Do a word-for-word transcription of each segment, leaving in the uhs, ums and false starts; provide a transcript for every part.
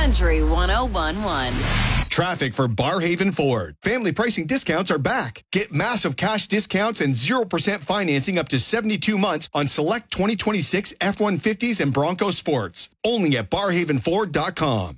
Country one oh one point one. Traffic for Barrhaven Ford. Family pricing discounts are back. Get massive cash discounts and zero percent financing up to seventy-two months on select twenty twenty-six F one fifties and Bronco Sports. Only at barrhaven ford dot com.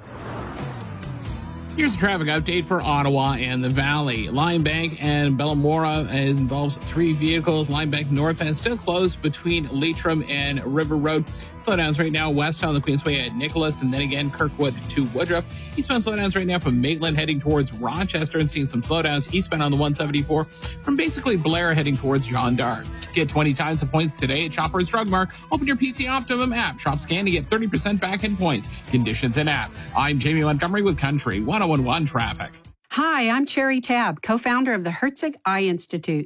Here's a traffic update for Ottawa and the Valley. Linebank and Bellamora involves three vehicles. Linebank northbound still closed between Leitrim and River Road. Slowdowns right now west on the Queensway at Nicholas, and then again Kirkwood to Woodruff. Eastbound slowdowns right now from Maitland heading towards Rochester, and seeing some slowdowns eastbound on the one seventy-four from basically Blair heading towards Jean d'Arc. Get twenty times the points today at Shoppers Drug Mart. Open your P C Optimum app. Shop scan to get thirty percent back in points. Conditions in app. I'm Jamie Montgomery with Country one oh one point one Traffic. Hi, I'm Cherry Tabb, co-founder of the Herzig Eye Institute.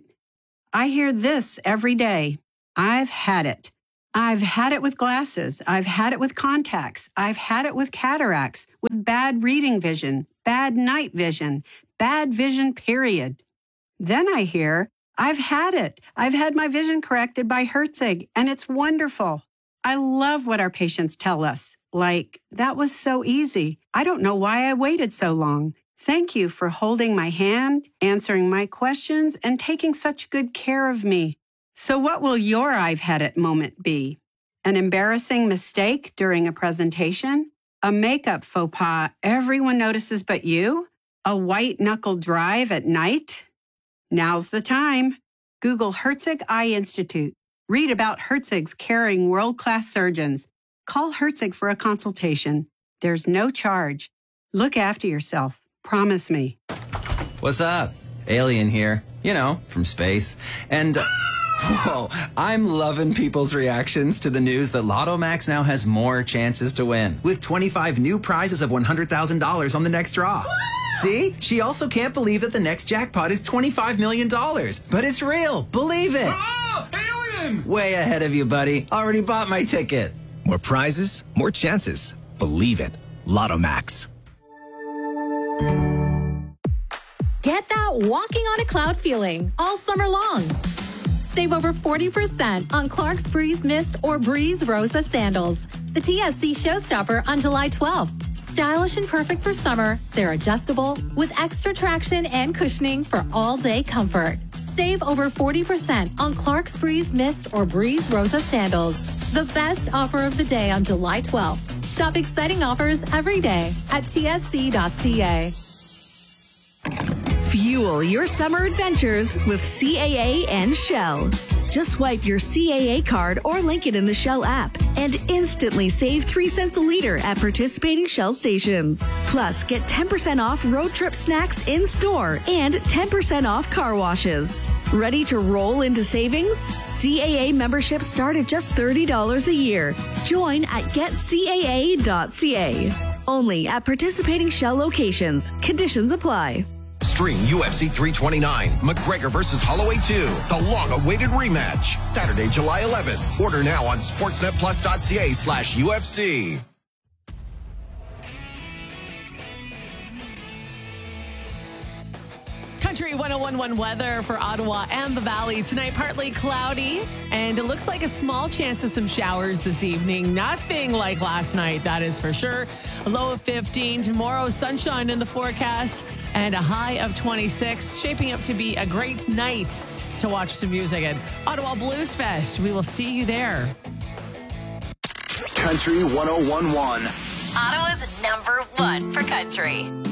I hear this every day. I've had it. I've had it with glasses. I've had it with contacts. I've had it with cataracts, with bad reading vision, bad night vision, bad vision, period. Then I hear, I've had it. I've had my vision corrected by Herzig, and it's wonderful. I love what our patients tell us. Like, that was so easy. I don't know why I waited so long. Thank you for holding my hand, answering my questions, and taking such good care of me. So what will your I've had it moment be? An embarrassing mistake during a presentation? A makeup faux pas everyone notices but you? A white-knuckle drive at night? Now's the time. Google Herzig Eye Institute. Read about Herzig's caring world-class surgeons. Call Herzig for a consultation. There's no charge. Look after yourself. Promise me. What's up? Alien here. You know, from space. And... Uh, Whoa, I'm loving people's reactions to the news that Lotto Max now has more chances to win, with twenty-five new prizes of one hundred thousand dollars on the next draw. See? She also can't believe that the next jackpot is twenty-five million dollars. But it's real. Believe it. Oh, alien! Way ahead of you, buddy. Already bought my ticket. More prizes, more chances. Believe it. Lotto Max. Get that walking on a cloud feeling all summer long. Save over forty percent on Clarks Breeze Mist or Breeze Rosa sandals. The T S C showstopper on July twelfth. Stylish and perfect for summer, they're adjustable with extra traction and cushioning for all-day comfort. Save over forty percent on Clarks Breeze Mist or Breeze Rosa sandals. The best offer of the day on July twelfth. Shop exciting offers every day at T S C dot C A. Fuel your summer adventures with C A A and Shell. Just swipe your C A A card or link it in the Shell app and instantly save three cents a liter at participating Shell stations. Plus, get ten percent off road trip snacks in store and ten percent off car washes. Ready to roll into savings? C A A memberships start at just thirty dollars a year. Join at get C A A dot C A. Only at participating Shell locations. Conditions apply. Stream U F C three twenty-nine, McGregor versus Holloway two, the long-awaited rematch, Saturday, July eleventh. Order now on sportsnet plus dot c a slash U F C. Country one oh one point one weather for Ottawa and the Valley. Tonight, partly cloudy, and it looks like a small chance of some showers this evening. Nothing like last night, that is for sure. A low of fifteen. Tomorrow, sunshine in the forecast, and a high of twenty-six. Shaping up to be a great night to watch some music at Ottawa Blues Fest. We will see you there. Country one oh one point one. Ottawa's number one for country.